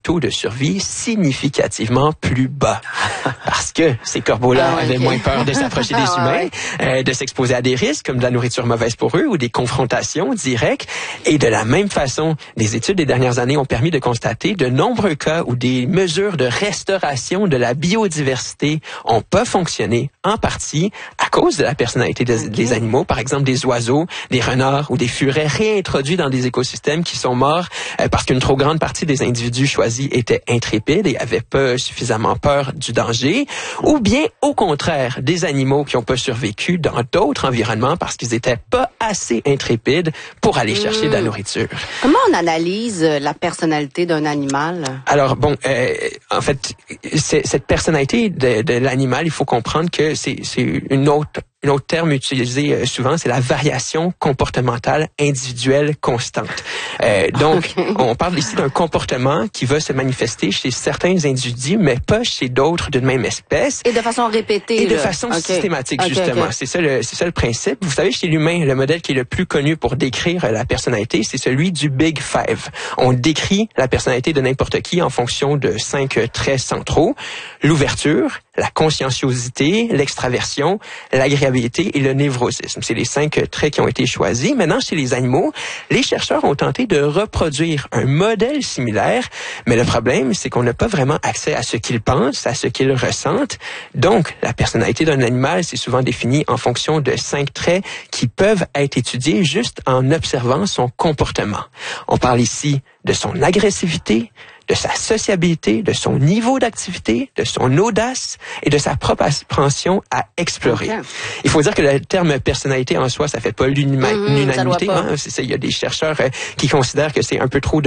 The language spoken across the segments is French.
taux de survie significativement plus bas. Parce que ces corbeaux-là avaient moins peur de s'approcher des humains, de s'exposer à des risques comme de la nourriture mauvaise pour eux ou des confrontations directes. Et de la même façon, des études des dernières années ont permis de constater de nombreux cas où des mesures de restauration de la biodiversité ont pas fonctionné, en partie à cause de la personnalité des animaux, par exemple des oiseaux, des renards ou des furets réintroduits dans des écosystèmes qui sont morts parce qu'une trop grande partie des individus choisis étaient intrépides et avaient pas suffisamment peur du danger, ou bien au contraire, des animaux qui n'ont pas survécu dans d'autres environnements parce qu'ils étaient pas assez intrépides pour aller chercher de la nourriture. Comment on analyse la personnalité d'un animal? Alors bon, en fait, cette personnalité de l'animal, il faut comprendre que c'est une autre terme utilisé souvent, c'est la variation comportementale individuelle constante. Donc, on parle ici d'un comportement qui va se manifester chez certains individus, mais pas chez d'autres d'une même espèce. Et de façon répétée. Et de façon systématique, justement. C'est ça le principe. Vous savez, chez l'humain, le modèle qui est le plus connu pour décrire la personnalité, c'est celui du Big Five. On décrit la personnalité de n'importe qui en fonction de 5 traits centraux. L'ouverture, la conscienciosité, l'extraversion, l'agréabilité et le névrosisme. C'est les 5 traits qui ont été choisis. Maintenant, chez les animaux, les chercheurs ont tenté de reproduire un modèle similaire, mais le problème, c'est qu'on n'a pas vraiment accès à ce qu'ils pensent, à ce qu'ils ressentent. Donc, la personnalité d'un animal, c'est souvent défini en fonction de 5 traits qui peuvent être étudiés juste en observant son comportement. On parle ici de son agressivité, de sa sociabilité, de son niveau d'activité, de son audace et de sa propension à explorer. Il faut dire que le terme personnalité en soi, ça fait pas l'unanimité. Il y a des chercheurs qui considèrent que c'est un peu trop de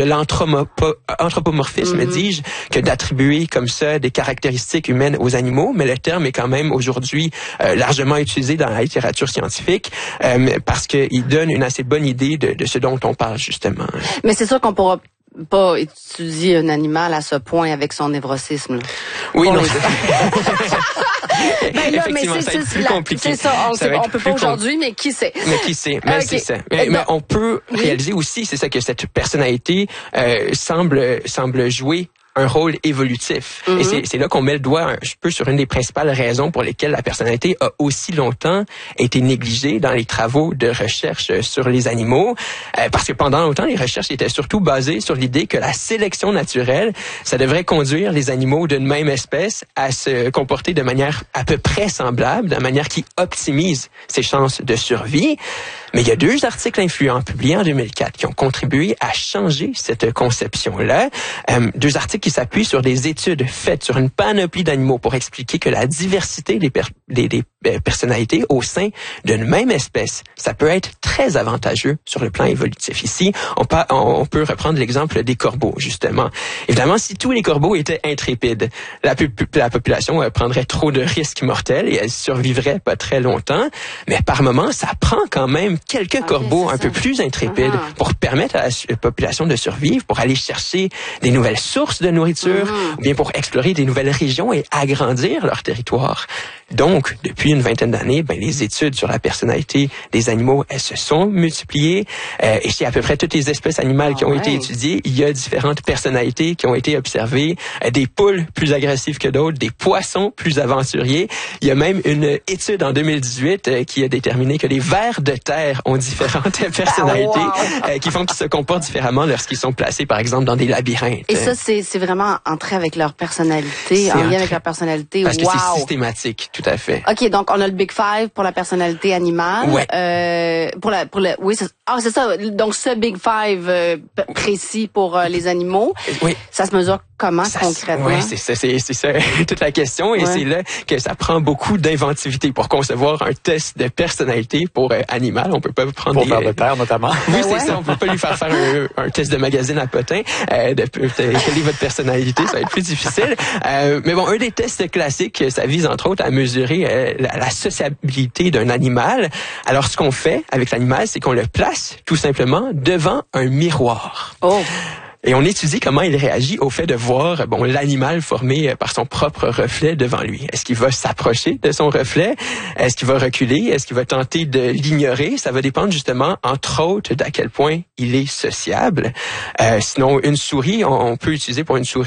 l'anthropomorphisme, dis-je, que d'attribuer comme ça des caractéristiques humaines aux animaux, mais le terme est quand même aujourd'hui largement utilisé dans la littérature scientifique parce qu'il donne une assez bonne idée de ce dont on parle justement. Mais c'est sûr qu'on pourra pas étudier un animal à ce point avec son névrosisme. Oui, non. Effectivement, ça va être plus compliqué. C'est ça, on peut pas aujourd'hui, mais qui sait? Mais qui sait? Mais c'est ça. Mais on peut réaliser aussi, c'est ça, que cette personnalité semble jouer un rôle évolutif. Et c'est là qu'on met le doigt un peu sur une des principales raisons pour lesquelles la personnalité a aussi longtemps été négligée dans les travaux de recherche sur les animaux. Parce que pendant longtemps, les recherches étaient surtout basées sur l'idée que la sélection naturelle, ça devrait conduire les animaux d'une même espèce à se comporter de manière à peu près semblable, de manière qui optimise ses chances de survie. Mais il y a 2 articles influents publiés en 2004 qui ont contribué à changer cette conception-là. 2 articles qui s'appuient sur des études faites sur une panoplie d'animaux pour expliquer que la diversité des personnalités au sein d'une même espèce, ça peut être très avantageux sur le plan évolutif. Ici, on peut reprendre l'exemple des corbeaux, justement. Évidemment, si tous les corbeaux étaient intrépides, la population prendrait trop de risques mortels et elle survivrait pas très longtemps. Mais par moment, ça prend quand même quelques corbeaux un peu plus intrépides pour permettre à la population de survivre, pour aller chercher des nouvelles sources de nourriture, ou bien pour explorer des nouvelles régions et agrandir leur territoire. Donc, depuis une vingtaine d'années, les études sur la personnalité des animaux, elles se sont multipliées. Et chez à peu près toutes les espèces animales qui ont été étudiées, il y a différentes personnalités qui ont été observées. Des poules plus agressives que d'autres, des poissons plus aventuriers. Il y a même une étude en 2018 qui a déterminé que les vers de terre ont différentes personnalités qui font qu'ils se comportent différemment lorsqu'ils sont placés, par exemple, dans des labyrinthes. Et ça, c'est vraiment entré avec leur personnalité, en lien avec leur personnalité. Parce que c'est systématique. Tout à fait. OK, donc on a le Big Five pour la personnalité animale. Ouais. Oui, c'est ça. Donc ce Big Five précis pour les animaux. Oui. Ça se mesure comment concrètement? Oui, c'est ça toute la question. Et c'est là que ça prend beaucoup d'inventivité pour concevoir un test de personnalité pour animal. On peut pas prendre pour vers de terre, notamment. Oui, c'est ça. On peut pas lui faire un test de magazine à potin. Quelle est votre personnalité? Ça va être plus difficile. Mais bon, un des tests classiques, ça vise entre autres à mesurer la sociabilité d'un animal. Alors, ce qu'on fait avec l'animal, c'est qu'on le place tout simplement devant un miroir. Oh. Et on étudie comment il réagit au fait de voir l'animal formé par son propre reflet devant lui. Est-ce qu'il va s'approcher de son reflet? Est-ce qu'il va reculer? Est-ce qu'il va tenter de l'ignorer? Ça va dépendre justement, entre autres, d'à quel point il est sociable. Sinon, une souris, on peut utiliser pour une souris